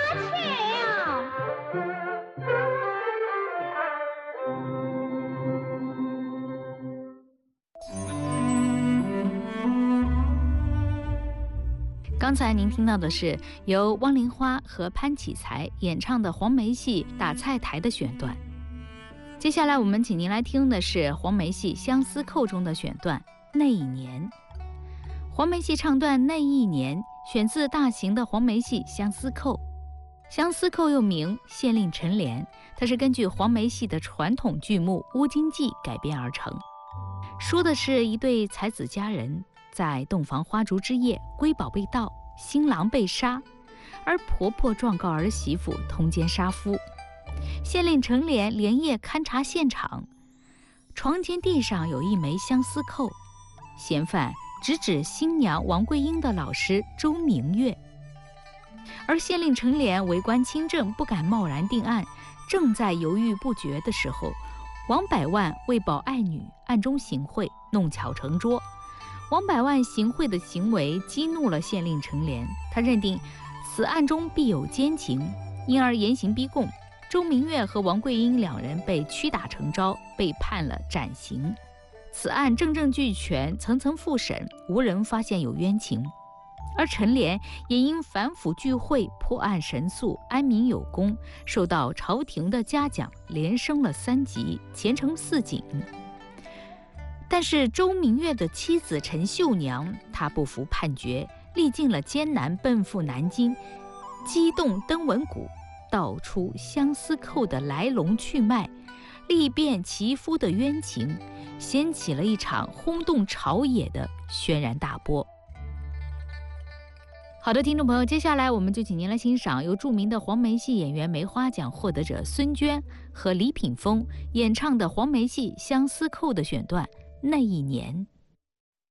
刚才您听到的是由汪玲花和潘启才演唱的黄梅戏《打菜台》的选段。接下来我们请您来听的是黄梅戏《相思扣》中的选段《那一年》。黄梅戏唱段《那一年》选自大型的黄梅戏《相思扣》。相思扣又名《县令陈莲》，它是根据黄梅戏的传统剧目《乌金记》改编而成，说的是一对才子佳人在洞房花烛之夜，瑰宝被盗，新郎被杀，而婆婆状告儿媳妇通奸杀夫。县令陈莲连夜勘察现场，床前地上有一枚相思扣，嫌犯直指新娘王桂英的老师周明月。而县令陈莲为官清正，不敢贸然定案，正在犹豫不决的时候，王百万为保爱女，暗中行贿，弄巧成拙。王百万行贿的行为激怒了县令陈莲，他认定此案中必有奸情，因而严刑逼供。周明月和王桂英两人被屈打成招，被判了斩刑。此案证证俱全，层层复审，无人发现有冤情。而陈莲也因反腐聚会，破案神速，安民有功，受到朝廷的嘉奖，连升了3级，前程似锦。但是周明月的妻子陈秀娘，她不服判决，历尽了艰难，奔赴南京，激动登文谷，道出相思扣的来龙去脉，力辩其夫的冤情，掀起了一场轰动朝野的轩然大波。好的，听众朋友，接下来我们就请您来欣赏由著名的黄梅戏演员梅花奖获得者孙娟和李品峰演唱的黄梅戏《相思扣》的选段《那一年》。